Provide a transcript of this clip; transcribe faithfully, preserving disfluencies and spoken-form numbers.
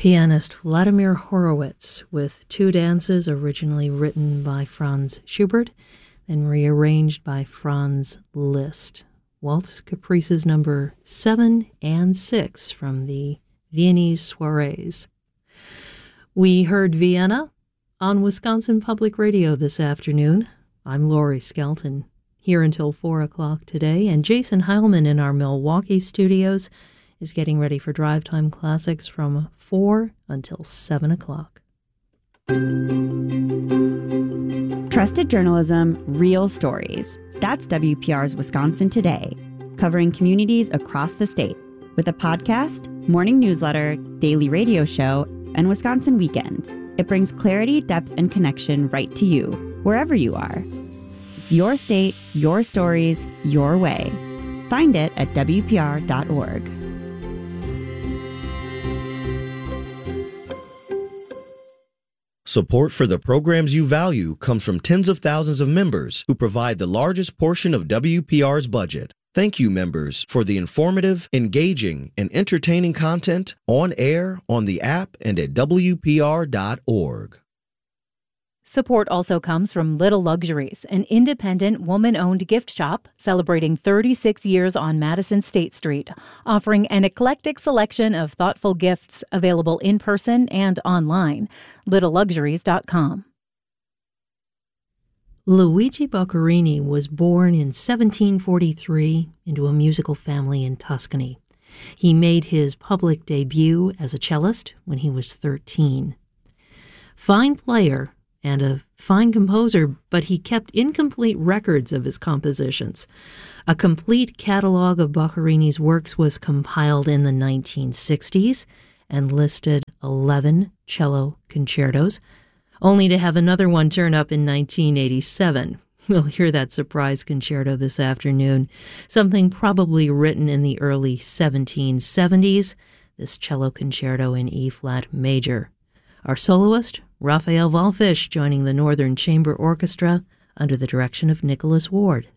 Pianist Vladimir Horowitz with two dances originally written by Franz Schubert, then rearranged by Franz Liszt. Waltz Caprices number seven and six from the Viennese Soirees. We heard Vienna on Wisconsin Public Radio this afternoon. I'm Lori Skelton, here until four o'clock today, and Jason Heilman in our Milwaukee studios is getting ready for Drive Time Classics from four until seven o'clock. Trusted journalism, real stories. That's W P R's Wisconsin Today, covering communities across the state with a podcast, morning newsletter, daily radio show, and Wisconsin Weekend. It brings clarity, depth, and connection right to you, wherever you are. It's your state, your stories, your way. Find it at W P R dot org. Support for the programs you value comes from tens of thousands of members who provide the largest portion of W P R's budget. Thank you, members, for the informative, engaging, and entertaining content on air, on the app, and at W P R dot org. Support also comes from Little Luxuries, an independent, woman-owned gift shop celebrating thirty-six years on Madison State Street, offering an eclectic selection of thoughtful gifts available in person and online. little luxuries dot com. Luigi Boccherini was born in seventeen forty-three into a musical family in Tuscany. He made his public debut as a cellist when he was thirteen. Fine player and a fine composer, but he kept incomplete records of his compositions. A complete catalog of Boccherini's works was compiled in the nineteen sixties and listed eleven cello concertos, only to have another one turn up in nineteen eighty-seven. We'll hear that surprise concerto this afternoon, something probably written in the early seventeen seventies, this cello concerto in E-flat major. Our soloist, Raphael Wallfisch, joining the Northern Chamber Orchestra under the direction of Nicholas Ward.